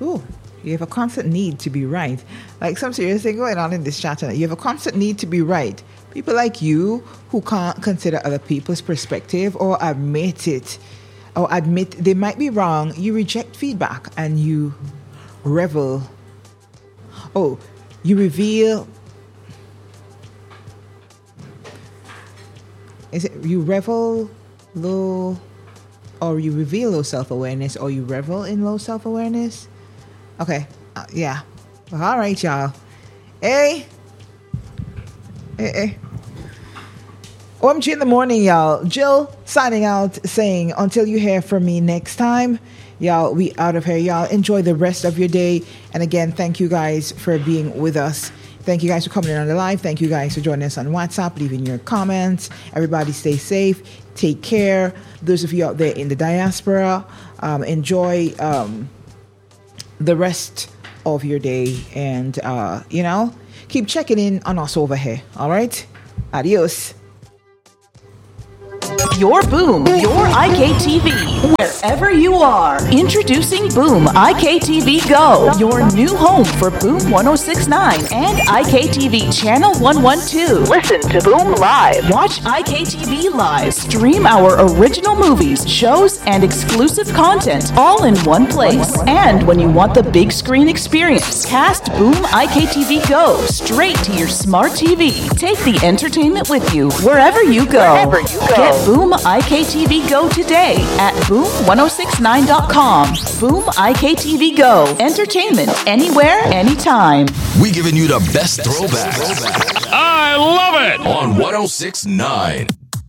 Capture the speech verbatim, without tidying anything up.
Ooh, you have a constant need to be right. Like some serious thing going on in this chat tonight. You have a constant need to be right. People like you who can't consider other people's perspective or admit it, or admit they might be wrong. You reject feedback and you revel. Oh, you reveal. Is it you revel low, or you reveal low self-awareness, or you revel in low self-awareness? Okay, uh, yeah. All right, y'all. Hey, hey, hey. O M G in the morning, y'all. Jill signing out, saying until you hear from me next time, y'all. We out of here, y'all. Enjoy the rest of your day, and again, thank you guys for being with us. Thank you guys for coming in on the live. Thank you guys for joining us on WhatsApp, leaving your comments. Everybody stay safe. Take care. Those of you out there in the diaspora, um, enjoy um, the rest of your day. And, uh, you know, keep checking in on us over here. All right? Adios. Your Boom, your I K T V, wherever you are. Introducing Boom I K T V Go, your new home for Boom one oh six point nine and I K T V Channel one twelve. Listen to Boom Live. Watch I K T V Live. Stream our original movies, shows, and exclusive content all in one place. And when you want the big screen experience, cast Boom I K T V Go straight to your smart T V. Take the entertainment with you wherever you go. Wherever you go. Get Boom I K T V Go today at boom ten sixty-nine dot com. Boom I K T V Go. Entertainment anywhere, anytime. We giving you the best throwback. I love it! On one oh six point nine.